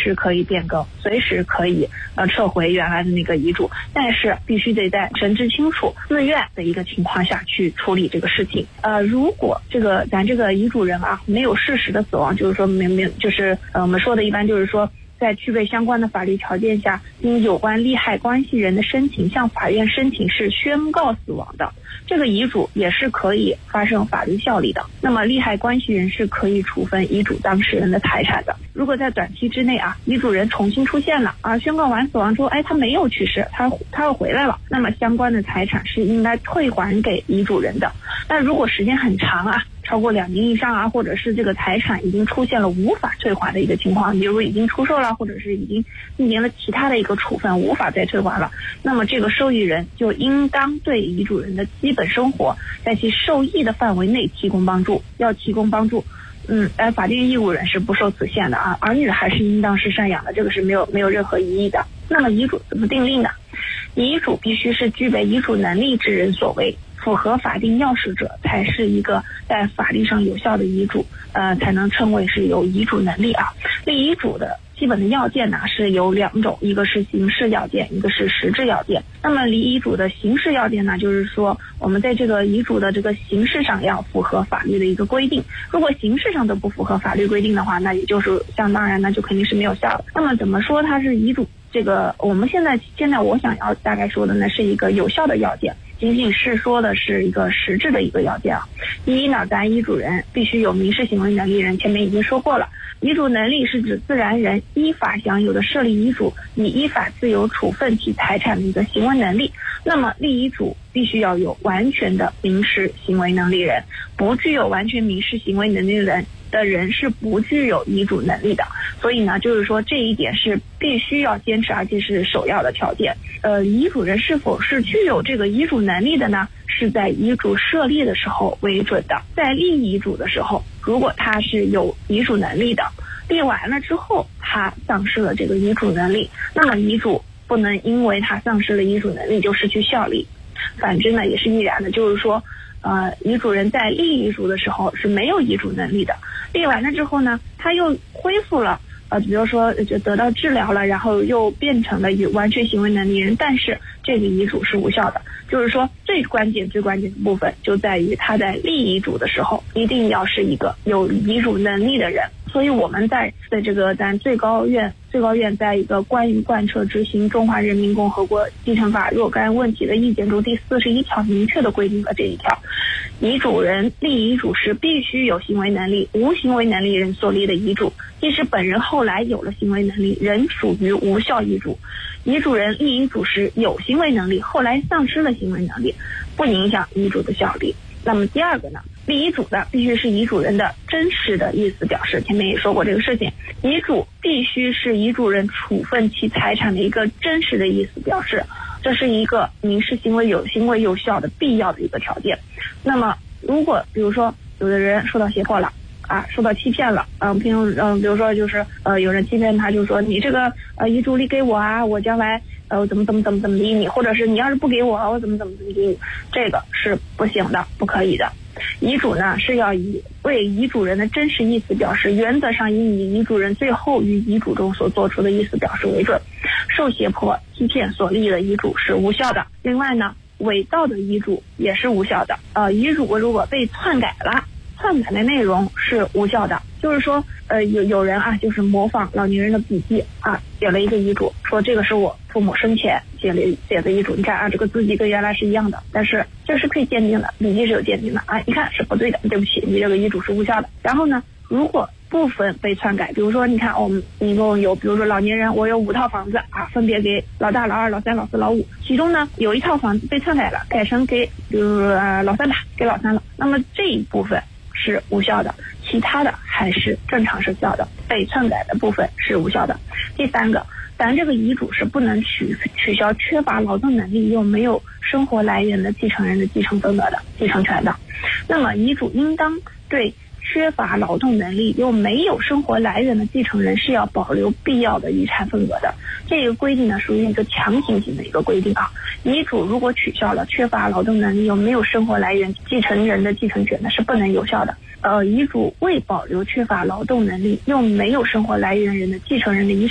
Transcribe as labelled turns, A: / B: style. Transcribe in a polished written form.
A: 时可以变更，随时可以撤回原来的那个遗嘱，但是必须得在神志清楚、自愿的一个情况下去处理这个事情。如果咱这个遗嘱人啊没有事实的死亡，就是说我们说的一般就是说，在具备相关的法律条件下，因有关利害关系人的申请向法院申请是宣告死亡的，这个遗嘱也是可以发生法律效力的。那么利害关系人是可以处分遗嘱当事人的财产的。如果在短期之内啊，遗嘱人重新出现了啊，宣告完死亡之后，他没有去世，他又回来了，那么相关的财产是应该退还给遗嘱人的。但如果时间很长啊，超过2年以上啊，或者是这个财产已经出现了无法退还的一个情况，比如已经出售了，或者是已经进行了其他的一个处分，无法再退还了，那么这个受益人就应当对遗嘱人的基本生活在其受益的范围内提供帮助，要提供帮助。法定义务人是不受此限的啊，儿女还是应当是赡养的，这个是没有任何异议的。那么遗嘱怎么订立呢？遗嘱必须是具备遗嘱能力之人所为，符合法定要事者才是一个在法律上有效的遗嘱，才能称为是有遗嘱能力啊。立遗嘱的基本的要件呢是有2种，一个是形式要件，一个是实质要件。那么立遗嘱的形式要件呢，就是说我们在这个遗嘱的这个形式上要符合法律的一个规定，如果形式上都不符合法律规定的话，那也就是当然那就肯定是没有效的。那么怎么说它是遗嘱？这个我们现在我想要大概说的呢是一个有效的要件，仅仅是说的是一个实质的一个要件啊。第一呢，咱遗嘱人必须有民事行为能力人，前面已经说过了。遗嘱能力是指自然人依法享有的设立遗嘱，以依法自由处分其财产的一个行为能力。那么立遗嘱必须要有完全的民事行为能力人，不具有完全民事行为能力的人是不具有遗嘱能力的。所以呢，就是说这一点是必须要坚持，而且是首要的条件。遗嘱人是否是具有这个遗嘱能力的呢？是在遗嘱设立的时候为准的。在立遗嘱的时候，如果他是有遗嘱能力的，立完了之后他丧失了这个遗嘱能力，那么遗嘱不能因为他丧失了遗嘱能力就失去效力。反之呢也是亦然的，就是说遗嘱人在立遗嘱的时候是没有遗嘱能力的，立完了之后呢他又恢复了比如说就得到治疗了，然后又变成了有完全行为能力人，但是这个遗嘱是无效的。就是说最关键的部分就在于他在立遗嘱的时候一定要是一个有遗嘱能力的人。所以我们在这个咱最高院在一个关于贯彻执行中华人民共和国继承法若干问题的意见中第41条明确的规定了这一条，遗嘱人立遗嘱时必须有行为能力，无行为能力人所立的遗嘱，即使本人后来有了行为能力，仍属于无效遗嘱。遗嘱人立遗嘱时有行为能力，后来丧失了行为能力，不影响遗嘱的效力。那么第二个呢，立遗嘱的必须是遗嘱人的真实的意思表示，前面也说过这个事情，遗嘱必须是遗嘱人处分其财产的一个真实的意思表示，这是一个民事行为有效的必要的一个条件。那么如果比如说有的人受到胁迫了受到欺骗了比如说就是有人欺骗他，就说你这个遗嘱立给我啊，我将来怎么理你，或者是你要是不给我，我怎么理你，这个是不行的，不可以的。遗嘱呢是要以为遗嘱人的真实意思表示，原则上以遗嘱人最后于遗嘱中所做出的意思表示为准。受胁迫欺骗所立的遗嘱是无效的。另外呢，伪造的遗嘱也是无效的。遗嘱如果被篡改了，篡改的内容是无效的。就是说有人就是模仿老年人的笔记写了一个遗嘱，说这个是我父母生前写的遗嘱，你看这个字迹跟原来是一样的，但是这是可以鉴定的，笔记是有鉴定的你看是不对的，对不起，你这个遗嘱是无效的。然后呢，如果部分被篡改，比如说你看我们一共有，比如说老年人我有5套房子分别给老大、老二、老三、老四、老五，其中呢有1套房子被篡改了，改成给比如老三吧，给老三了，那么这一部分是无效的，其他的还是正常生效的，被篡改的部分是无效的。第三个，咱这个遗嘱是不能取消缺乏劳动能力又没有生活来源的继承人的继承分额的继承权的。那么遗嘱应当对缺乏劳动能力又没有生活来源的继承人是要保留必要的遗产份额的。这个规定呢属于一个强行性的一个规定遗嘱如果取消了缺乏劳动能力又没有生活来源继承人的继承权呢是不能有效的。遗嘱未保留缺乏劳动能力又没有生活来源人的继承人的遗产